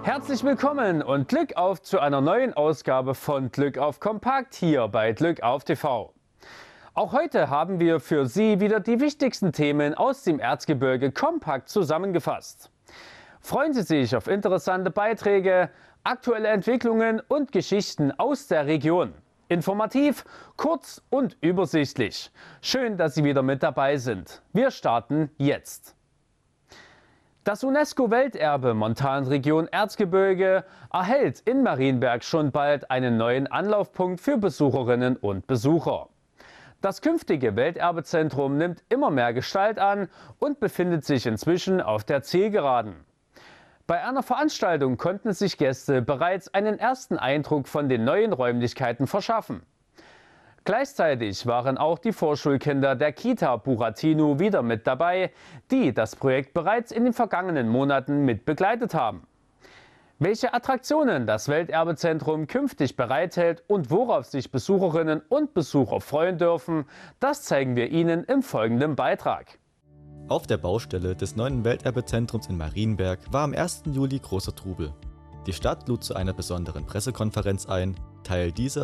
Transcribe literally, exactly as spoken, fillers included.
Herzlich willkommen und Glück auf zu einer neuen Ausgabe von Glück auf Kompakt hier bei Glück auf T V. Auch heute haben wir für Sie wieder die wichtigsten Themen aus dem Erzgebirge kompakt zusammengefasst. Freuen Sie sich auf interessante Beiträge, aktuelle Entwicklungen und Geschichten aus der Region. Informativ, kurz und übersichtlich. Schön, dass Sie wieder mit dabei sind. Wir starten jetzt. Das UNESCO-Welterbe Montanregion Erzgebirge erhält in Marienberg schon bald einen neuen Anlaufpunkt für Besucherinnen und Besucher. Das künftige Welterbezentrum nimmt immer mehr Gestalt an und befindet sich inzwischen auf der Zielgeraden. Bei einer Veranstaltung konnten sich Gäste bereits einen ersten Eindruck von den neuen Räumlichkeiten verschaffen. Gleichzeitig waren auch die Vorschulkinder der Kita Buratino wieder mit dabei, die das Projekt bereits in den vergangenen Monaten mit begleitet haben. Welche Attraktionen das Welterbezentrum künftig bereithält und worauf sich Besucherinnen und Besucher freuen dürfen, das zeigen wir Ihnen im folgenden Beitrag. Auf der Baustelle des neuen Welterbezentrums in Marienberg war am ersten Juli großer Trubel. Die Stadt lud zu einer besonderen Pressekonferenz ein. Teil dieser